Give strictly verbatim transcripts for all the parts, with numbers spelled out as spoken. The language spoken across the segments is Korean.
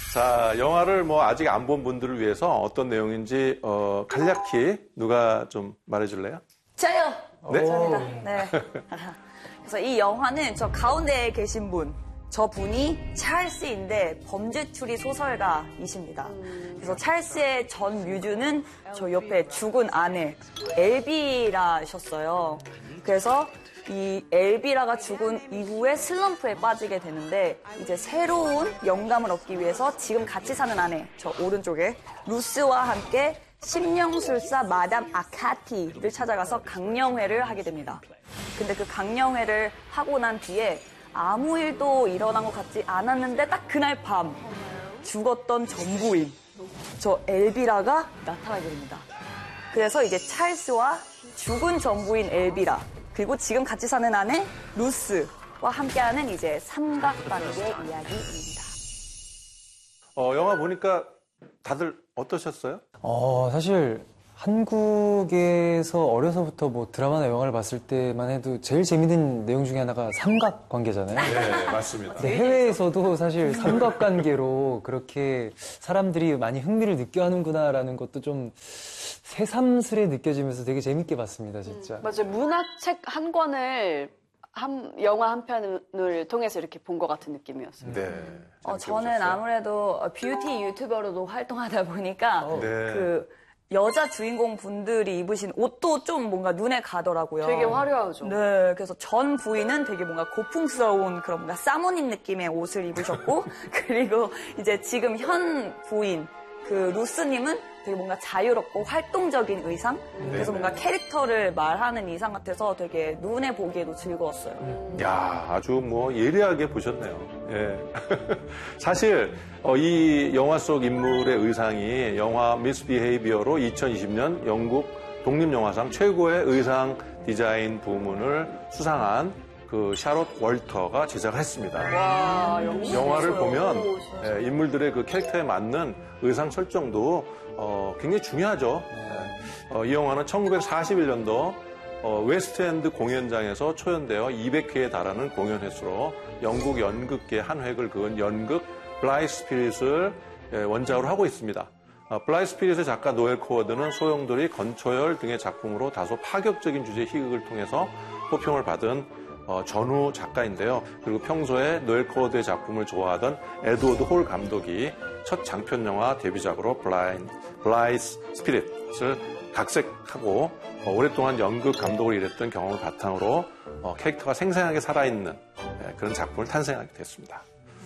자, 영화를 뭐 아직 안 본 분들을 위해서 어떤 내용인지 어, 간략히 누가 좀 말해줄래요? 저요. 네. 저입니다. 네. 그래서 이 영화는 저 가운데에 계신 분, 저 분이 찰스인데 범죄 추리 소설가이십니다. 그래서 찰스의 전 뮤즈는 저 옆에 죽은 아내 엘비라셨어요. 그래서 이 엘비라가 죽은 이후에 슬럼프에 빠지게 되는데 이제 새로운 영감을 얻기 위해서 지금 같이 사는 아내, 저 오른쪽에 루스와 함께 심령술사 마담 아카티를 찾아가서 강령회를 하게 됩니다. 근데 그 강령회를 하고 난 뒤에 아무 일도 일어난 것 같지 않았는데 딱 그날 밤 죽었던 전부인 저 엘비라가 나타나게 됩니다. 그래서 이제 찰스와 죽은 전부인 엘비라 그리고 지금 같이 사는 아내 루스와 함께하는 이제 삼각관계 이야기입니다. 어, 영화 보니까 다들 어떠셨어요? 어, 사실 한국에서 어려서부터 뭐 드라마나 영화를 봤을 때만 해도 제일 재밌는 내용 중에 하나가 삼각관계잖아요. 네, 맞습니다. 근데 해외에서도 사실 삼각관계로 그렇게 사람들이 많이 흥미를 느껴하는구나라는 것도 좀 새삼스레 느껴지면서 되게 재밌게 봤습니다, 진짜. 음, 맞아요. 문학책 한 권을 한, 영화 한 편을 통해서 이렇게 본 것 같은 느낌이었어요. 네. 어, 저는 아무래도 뷰티 유튜버로도 활동하다 보니까 네. 그 여자 주인공 분들이 입으신 옷도 좀 뭔가 눈에 가더라고요. 되게 화려하죠. 네, 그래서 전 부인은 되게 뭔가 고풍스러운 그런 뭔가 사모님 느낌의 옷을 입으셨고 그리고 이제 지금 현 부인 그 루스님은 되게 뭔가 자유롭고 활동적인 의상? 그래서 뭔가 캐릭터를 말하는 의상 같아서 되게 눈에 보기에도 즐거웠어요. 음. 야, 아주 뭐 예리하게 보셨네요. 예. 사실 어, 이 영화 속 인물의 의상이 영화 미스비헤이비어로 이천이십 년 영국 독립영화상 최고의 의상 디자인 부문을 수상한 그 샤롯 월터가 제작을 했습니다. 와, 영화를 보면 예, 인물들의 그 캐릭터에 맞는 의상 설정도 어, 굉장히 중요하죠. 예. 어, 이 영화는 천구백사십일 년도 어, 웨스트엔드 공연장에서 초연되어 이백 회에 달하는 공연 횟수로 영국 연극계 한 획을 그은 연극 블라이 스피릿을 예, 원작으로 하고 있습니다. 어, 블라이 스피릿의 작가 노엘 코워드는 소용돌이, 건초열 등의 작품으로 다소 파격적인 주제의 희극을 통해서 호평을 받은 어, 전후 작가인데요. 그리고 평소에 노엘 코워드의 작품을 좋아하던 에드워드 홀 감독이 첫 장편 영화 데뷔작으로 블라인, 블라이 스피릿을 각색하고 어, 오랫동안 연극 감독을 일했던 경험을 바탕으로 어, 캐릭터가 생생하게 살아있는 예, 그런 작품을 탄생하게 됐습니다.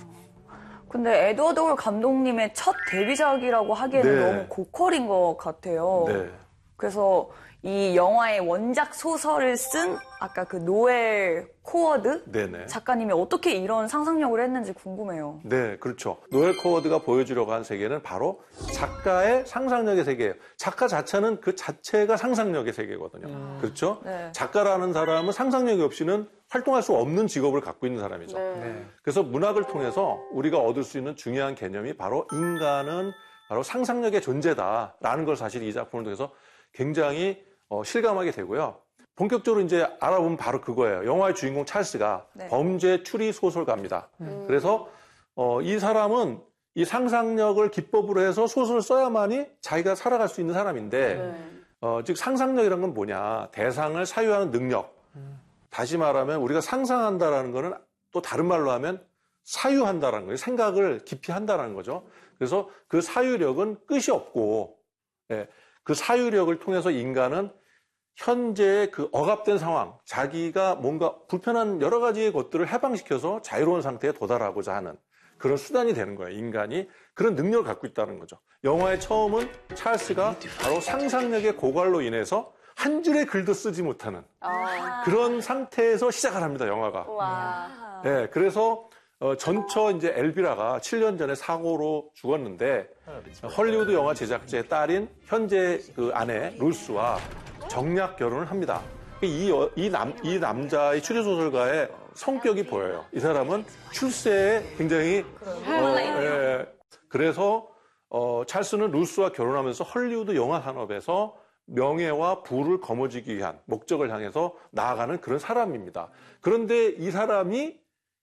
근데 에드워드 홀 감독님의 첫 데뷔작이라고 하기에는 네. 너무 고퀄인 것 같아요. 네. 그래서 이 영화의 원작 소설을 쓴 아까 그 노엘 코워드 네네. 작가님이 어떻게 이런 상상력을 했는지 궁금해요. 네, 그렇죠. 노엘 코워드가 보여주려고 한 세계는 바로 작가의 상상력의 세계예요. 작가 자체는 그 자체가 상상력의 세계거든요. 음. 그렇죠? 네. 작가라는 사람은 상상력이 없이는 활동할 수 없는 직업을 갖고 있는 사람이죠. 네. 그래서 문학을 통해서 우리가 얻을 수 있는 중요한 개념이 바로 인간은 바로 상상력의 존재다라는 걸 사실 이 작품을 통해서 굉장히 어, 실감하게 되고요. 본격적으로 이제 알아보면 바로 그거예요. 영화의 주인공 찰스가 네. 범죄 추리 소설가입니다. 음. 그래서 어, 이 사람은 이 상상력을 기법으로 해서 소설을 써야만이 자기가 살아갈 수 있는 사람인데 네. 어, 즉 상상력이란 건 뭐냐. 대상을 사유하는 능력. 음. 다시 말하면 우리가 상상한다라는 거는 또 다른 말로 하면 사유한다라는 거예요. 생각을 깊이 한다라는 거죠. 그래서 그 사유력은 끝이 없고 예, 그 사유력을 통해서 인간은 현재의 그 억압된 상황, 자기가 뭔가 불편한 여러 가지의 것들을 해방시켜서 자유로운 상태에 도달하고자 하는 그런 수단이 되는 거예요. 인간이 그런 능력을 갖고 있다는 거죠. 영화의 처음은 찰스가 바로 상상력의 고갈로 인해서 한 줄의 글도 쓰지 못하는 아. 그런 상태에서 시작을 합니다. 영화가. 와. 네, 그래서 어, 전처 이제 엘비라가 칠 년 전에 사고로 죽었는데 헐리우드 영화 제작자의 딸인 현재 그 아내 루스와 정략 결혼을 합니다. 이, 이, 남, 이 남자의 추리소설가의 성격이 보여요. 이 사람은 출세에 굉장히 어, 예, 그래서 어, 찰스는 루스와 결혼하면서 헐리우드 영화 산업에서 명예와 부를 거머쥐기 위한 목적을 향해서 나아가는 그런 사람입니다. 그런데 이 사람이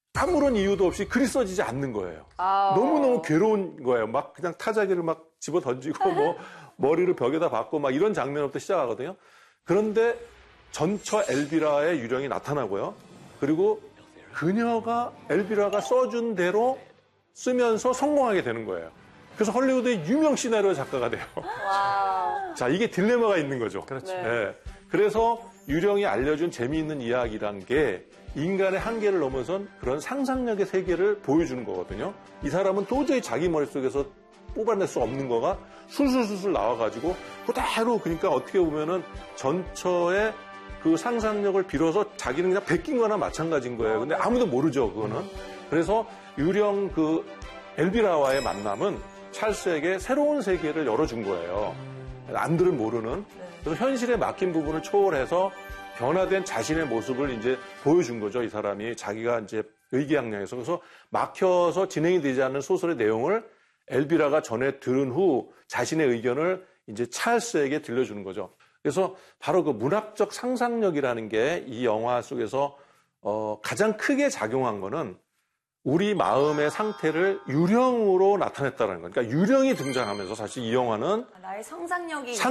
아무런 이유도 없이 글이 써지지 않는 거예요. 아. 너무너무 괴로운 거예요. 막 그냥 타자기를 막 집어 던지고 뭐 머리를 벽에다 박고 막 이런 장면부터 시작하거든요. 그런데 전처 엘비라의 유령이 나타나고요. 그리고 그녀가 엘비라가 써준 대로 쓰면서 성공하게 되는 거예요. 그래서 헐리우드의 유명 시나리오 작가가 돼요. 와. 자, 이게 딜레마가 있는 거죠. 그렇죠. 네. 예. 그래서 유령이 알려준 재미있는 이야기란 게 인간의 한계를 넘어선 그런 상상력의 세계를 보여주는 거거든요. 이 사람은 도저히 자기 머릿속에서 뽑아낼 수 없는 거가 술술술술 나와가지고 그대로 그러니까 어떻게 보면은 전처의 그 상상력을 빌어서 자기는 그냥 베낀 거나 마찬가지인 거예요. 근데 아무도 모르죠, 그거는. 그래서 유령 그 엘비라와의 만남은 찰스에게 새로운 세계를 열어준 거예요. 남들은 모르는. 그래서 현실에 막힌 부분을 초월해서 변화된 자신의 모습을 이제 보여준 거죠, 이 사람이. 자기가 이제 의기양양해서. 그래서 막혀서 진행이 되지 않는 소설의 내용을 엘비라가 전에 들은 후 자신의 의견을 이제 찰스에게 들려주는 거죠. 그래서 바로 그 문학적 상상력이라는 게 이 영화 속에서 어, 가장 크게 작용한 거는 우리 마음의 상태를 유령으로 나타냈다는 거예요. 그러니까 유령이 등장하면서 사실 이 영화는 나의 상상력이